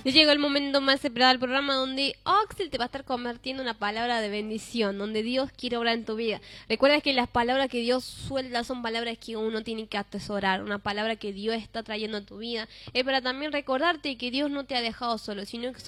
Ya llegó el momento más esperado del programa donde Oxel te va a estar convirtiendo en una palabra de bendición, donde Dios quiere obrar en tu vida. Recuerda que las palabras que Dios suelta son palabras que uno tiene que atesorar, una palabra que Dios está trayendo a tu vida. Es para también recordarte que Dios no te ha dejado solo, sino que